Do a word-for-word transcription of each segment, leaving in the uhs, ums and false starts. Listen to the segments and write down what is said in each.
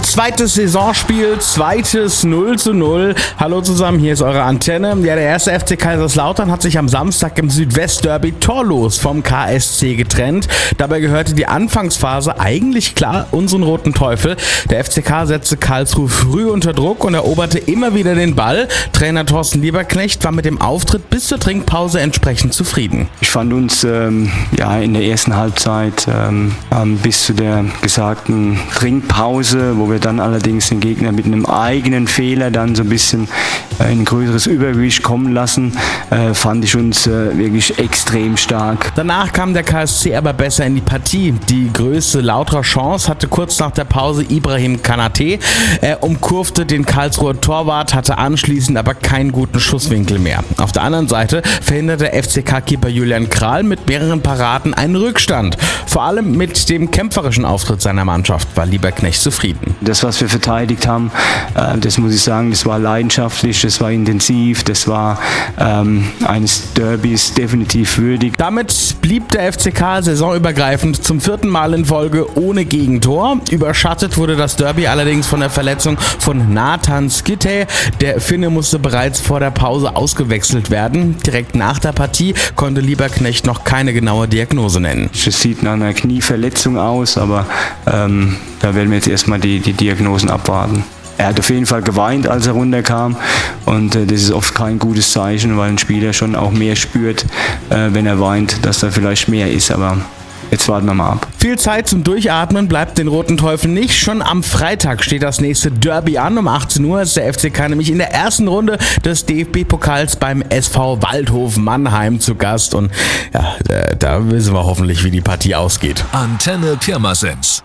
Zweites Saisonspiel, zweites null zu null. Hallo zusammen, hier ist eure Antenne. Ja, der erste F C Kaiserslautern hat sich am Samstag im Südwestderby torlos vom K S C getrennt. Dabei gehörte die Anfangsphase eigentlich klar unseren Roten Teufel. Der F C K setzte Karlsruhe früh unter Druck und eroberte immer wieder den Ball. Trainer Thorsten Lieberknecht war mit dem Auftritt bis zur Trinkpause entsprechend zufrieden. Ich fand uns ähm, ja, in der ersten Halbzeit ähm, bis zu der gesagten Trinkpause, wo wir dann allerdings den Gegner mit einem eigenen Fehler dann so ein bisschen äh, in ein größeres Übergewicht kommen lassen, äh, fand ich uns äh, wirklich extrem stark. Danach kam der K S C aber besser in die Partie. Die größte Lauterer Chance hatte kurz nach der Pause Ibrahim Kanate. Er umkurvte den Karlsruher Torwart, hatte anschließend aber keinen guten Schusswinkel mehr. Auf der anderen Seite verhinderte F C K-Keeper Julian Kral mit mehreren Paraden einen Rückstand. Vor allem mit dem kämpferischen Auftritt seiner Mannschaft war Lieberknecht zufrieden. Das, was wir verteidigt haben, äh, das muss ich sagen, das war leidenschaftlich, das war intensiv, das war ähm, eines Derbys definitiv würdig. Damit blieb der F C K saisonübergreifend zum vierten Mal in Folge ohne Gegentor. Überschattet wurde das Derby allerdings von der Verletzung von Nathan Skytte. Der Finne musste bereits vor der Pause ausgewechselt werden. Direkt nach der Partie konnte Lieberknecht noch keine genaue Diagnose nennen. Es sieht nach einer Knieverletzung aus, aber ähm, da werden wir jetzt erstmal die, die Diagnosen abwarten. Er hat auf jeden Fall geweint, als er runterkam, und äh, das ist oft kein gutes Zeichen, weil ein Spieler schon auch mehr spürt, äh, wenn er weint, dass da vielleicht mehr ist, aber jetzt warten wir mal ab. Viel Zeit zum Durchatmen bleibt den Roten Teufel nicht. Schon am Freitag steht das nächste Derby an. Um achtzehn Uhr ist der F C K nämlich in der ersten Runde des D F B-Pokals beim S V Waldhof Mannheim zu Gast. Und ja, da, da wissen wir hoffentlich, wie die Partie ausgeht. Antenne Pirmasens.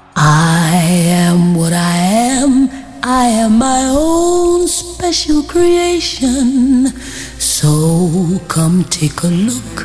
I am what I am. I am my own special creation. So come take a look.